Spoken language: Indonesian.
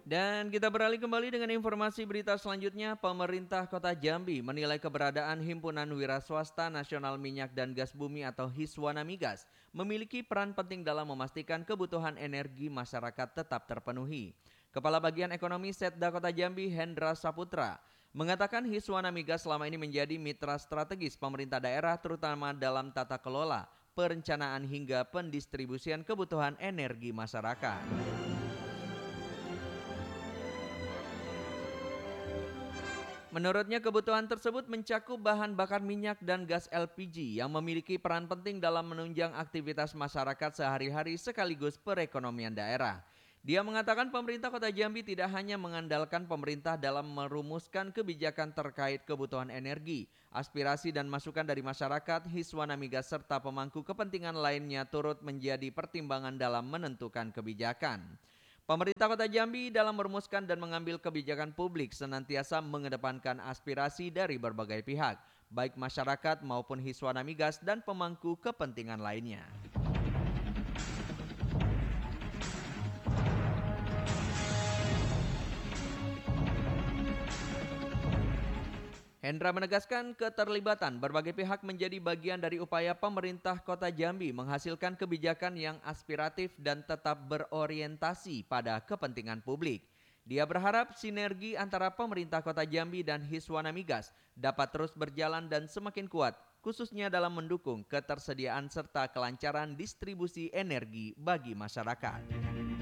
Dan kita beralih kembali dengan informasi berita selanjutnya. Pemerintah Kota Jambi menilai keberadaan Himpunan Wira Swasta Nasional Minyak dan Gas Bumi atau Hiswana Migas memiliki peran penting dalam memastikan kebutuhan energi masyarakat tetap terpenuhi. Kepala Bagian Ekonomi Setda Kota Jambi, Hendra Saputra, mengatakan Hiswana Migas selama ini menjadi mitra strategis pemerintah daerah terutama dalam tata kelola, perencanaan hingga pendistribusian kebutuhan energi masyarakat. Menurutnya kebutuhan tersebut mencakup bahan bakar minyak dan gas LPG yang memiliki peran penting dalam menunjang aktivitas masyarakat sehari-hari sekaligus perekonomian daerah. Dia mengatakan pemerintah Kota Jambi tidak hanya mengandalkan pemerintah dalam merumuskan kebijakan terkait kebutuhan energi, aspirasi dan masukan dari masyarakat, Hiswana Migas serta pemangku kepentingan lainnya turut menjadi pertimbangan dalam menentukan kebijakan. Pemerintah Kota Jambi dalam merumuskan dan mengambil kebijakan publik senantiasa mengedepankan aspirasi dari berbagai pihak, baik masyarakat maupun Hiswana Migas dan pemangku kepentingan lainnya. Hendra menegaskan keterlibatan berbagai pihak menjadi bagian dari upaya pemerintah Kota Jambi menghasilkan kebijakan yang aspiratif dan tetap berorientasi pada kepentingan publik. Dia berharap sinergi antara pemerintah Kota Jambi dan Hiswana Migas dapat terus berjalan dan semakin kuat, khususnya dalam mendukung ketersediaan serta kelancaran distribusi energi bagi masyarakat.